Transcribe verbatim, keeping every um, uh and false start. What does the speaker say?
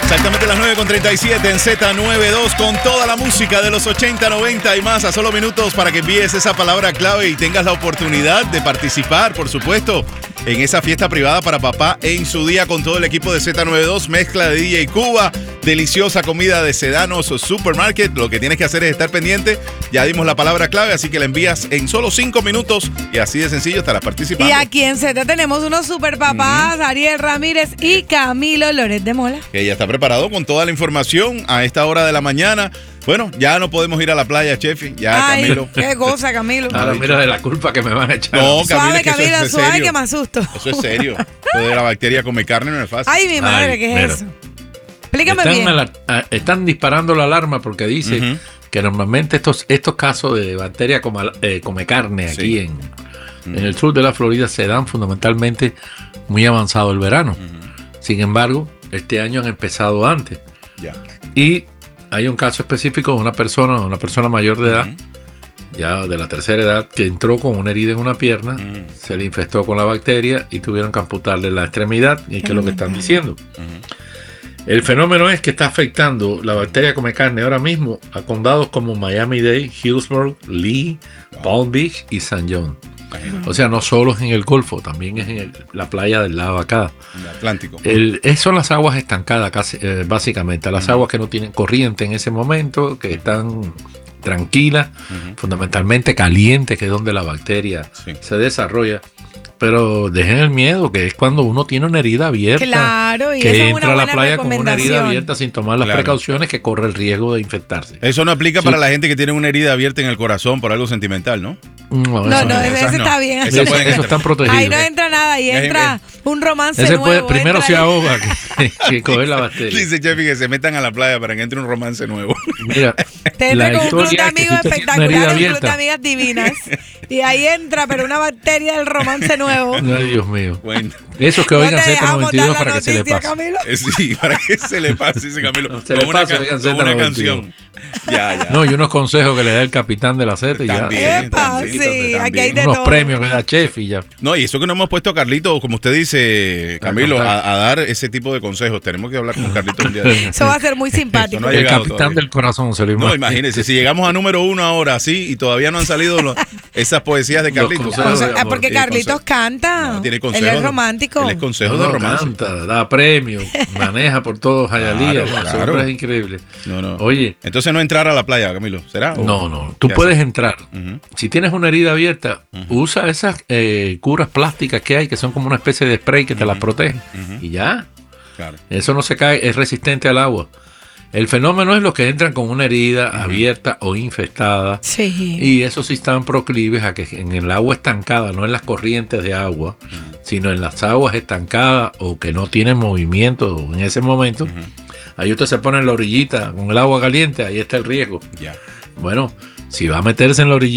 Exactamente las nueve con treinta y siete en Z noventa y dos con toda la música de los ochenta, noventa y más a solo minutos para que envíes esa palabra clave y tengas la oportunidad de participar, por supuesto, en esa fiesta privada para papá en su día con todo el equipo de Z noventa y dos, mezcla de D J Cuba, deliciosa comida de Sedanos Supermarket. Lo que tienes que hacer es estar pendiente. Ya dimos la palabra clave, así que la envías en solo cinco minutos y así de sencillo estarás participando. Y aquí en Z tenemos unos super papás, uh-huh. Ariel Ramírez y Camilo Loret de Mola. Que ya está preparado con toda la información a esta hora de la mañana. Bueno, ya no podemos ir a la playa, Chefi. Ya, Ay, Camilo. Qué cosa, Camilo. Ahora mira de la culpa que me van a echar. No, Camilo, suave, es que Camilo, eso es suave, serio. que me asusto. Eso es serio. Lo de la bacteria come carne no es fácil. Ay, mi madre, Ay, ¿qué es mira. eso? Explícame están, bien. la, a, están disparando la alarma porque dice uh-huh. que normalmente estos, estos casos de bacteria come, eh, come carne aquí sí. en, uh-huh. en el sur de la Florida se dan fundamentalmente muy avanzado el verano. Uh-huh. Sin embargo, este año han empezado antes. Ya. Y hay un caso específico de una persona, una persona mayor de edad, uh-huh. ya de la tercera edad, que entró con una herida en una pierna, uh-huh. se le infectó con la bacteria y tuvieron que amputarle la extremidad, y que es lo que están diciendo. Uh-huh. El fenómeno es que está afectando la bacteria come carne ahora mismo a condados como Miami-Dade, Hillsborough, Lee, Palm Beach y San John. O sea, no solo es en el Golfo, también es en el, la playa del lado acá. El Atlántico. El, es, son las aguas estancadas, casi, eh, básicamente. Las uh-huh. aguas que no tienen corriente en ese momento, que están tranquilas, uh-huh. fundamentalmente calientes, que es donde la bacteria sí. se desarrolla. Pero dejen el miedo, que es cuando uno tiene una herida abierta. Claro, y que esa es entra una a la playa con una herida recomendación. abierta sin tomar las Claro. precauciones, que corre el riesgo de infectarse. Eso no aplica Sí. para la gente que tiene una herida abierta en el corazón por algo sentimental, ¿no? No, No, eso no, no. ese, Esas ese no. está bien. Esas Eso, pueden eso entrar. están protegidos. Ahí no entra nada, y entra un romance Ese nuevo. puede, primero entra se ahí. ahoga que, que coger la bacteria. Dice Chefi que se metan a la playa para que entre un romance nuevo. Mira, Te la entra con un club de historia es que amigos si usted tiene una herida espectaculares, un club de abierta. amigas divinas. Y ahí entra, pero una bacteria del romance nuevo. Ay, Dios mío. Bueno, Esos que No oigan te Z dejamos noventa y dos dar la para que se le noticia, pase. Camilo. eh, sí, para que se le pase, dice Camilo. Se le Con una, pase, ca- oigan, con Z una noventa y dos. canción. Ya, ya. No, y unos consejos que le da el capitán de la Z y ya. También. Epa, también, sí, también. aquí hay de Unos todo. premios que da Chef y ya. No, y eso que no hemos puesto a Carlito, como usted dice, Camilo, a, a dar ese tipo de consejos. Tenemos que hablar con Carlito un día de eso. Eso va a ser muy simpático. Eso no ha El llegado capitán todavía. del corazón se lo No, imagina. imagínese, si llegamos a número uno ahora, así, y todavía no han salido los- esas poesías de Los Carlito. consejos O sea, de amor. porque Sí, Carlitos consejo. canta. No, tiene Él consejos. es romántico. Él es consejo No, de no, romance. canta, da premios, maneja por todo Hialeah. Claro, Ese claro. hombre es increíble. No, no. Oye, Entonces no entrar a la playa, Camilo, ¿será? ¿O no, no. Tú qué puedes hacer? entrar. Ujú. Si tienes una herida abierta, Ujú. usa esas eh, curas plásticas que hay, que son como una especie de spray que te las protege. Ujú. Y ya. Claro. Eso no se cae, es resistente al agua. El fenómeno es los que entran con una herida Ujú. abierta o infectada. Sí. Y esos sí están proclives a que en el agua estancada, no en las corrientes de agua, Ujú. sino en las aguas estancadas o que no tienen movimiento en ese momento. Ujú. Ahí usted se pone en la orillita con el agua caliente, ahí está el riesgo. Ya. Bueno, si va a meterse en la orillita,